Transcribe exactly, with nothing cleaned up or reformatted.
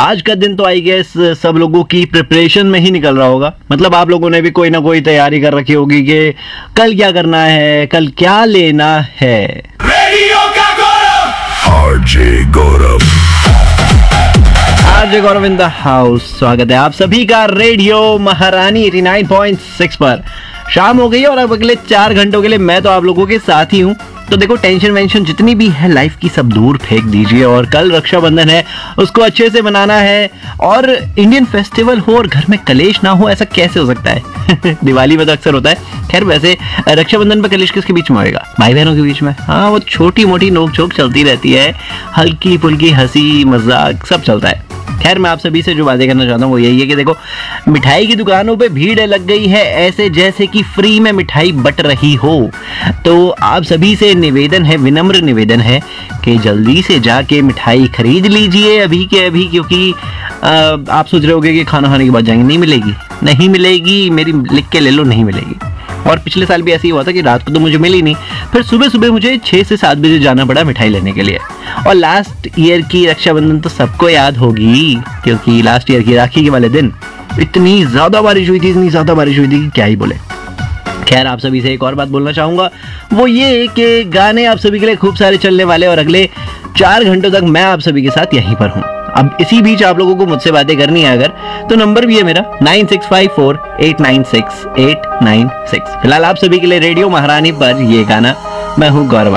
आज का दिन तो आई गेस सब लोगों की प्रिपरेशन में ही निकल रहा होगा। मतलब आप लोगों ने भी कोई ना कोई तैयारी कर रखी होगी कि कल क्या करना है, कल क्या लेना है। रेडियो का गौरव RJ Gaurav RJ Gaurav in the house. स्वागत है आप सभी का रेडियो महारानी नवासी पॉइंट सिक्स पर। शाम हो गई है और अब अगले चार घंटों के लिए मैं तो आप लोगों के साथ ही हूँ। तो देखो, टेंशन वेंशन जितनी भी है लाइफ की सब दूर फेंक दीजिए और कल रक्षाबंधन है, उसको अच्छे से मनाना है। और इंडियन फेस्टिवल हो और घर में कलेश ना हो, ऐसा कैसे हो सकता है? दिवाली में तो अक्सर होता है। खैर, वैसे रक्षाबंधन पर कलेश किसके बीच में होएगा? भाई बहनों के बीच में। हाँ, वो छोटी मोटी नोक झोंक चलती रहती है, हल्की फुल्की हंसी मजाक सब चलता है। खैर, मैं आप सभी से जो बातें करना चाहता हूँ वो यही है कि देखो, मिठाई की दुकानों पे भीड़ लग गई है, ऐसे जैसे कि फ्री में मिठाई बट रही हो। तो आप सभी से निवेदन है, विनम्र निवेदन है कि जल्दी से जाके मिठाई खरीद लीजिए अभी के अभी, क्योंकि आ, आप सोच रहे होगे कि खाना खाने के बाद जाएंगे। नहीं मिलेगी, नहीं मिलेगी, मेरी लिख के ले लो, नहीं मिलेगी। और पिछले साल भी ऐसे ही हुआ था कि रात को तो मुझे मिली नहीं, फिर सुबह सुबह मुझे छः से सात बजे जाना पड़ा मिठाई लेने के लिए। और लास्ट ईयर की रक्षाबंधन तो सबको याद होगी, क्योंकि लास्ट ईयर की राखी के वाले दिन इतनी ज़्यादा बारिश हुई थी, इतनी ज़्यादा बारिश हुई थी कि क्या ही बोले। खैर, आप सभी से एक और बात बोलना चाहूँगा, वो ये कि गाने आप सभी के लिए खूब सारे चलने वाले और अगले चार घंटों तक मैं आप सभी के साथ यहीं पर हूँ। अब इसी बीच आप लोगों को मुझसे बातें करनी है अगर, तो नंबर भी है मेरा nine six five four eight nine six eight nine six. फिलहाल आप सभी के लिए रेडियो महारानी पर ये गाना, मैं हूँ गौरव।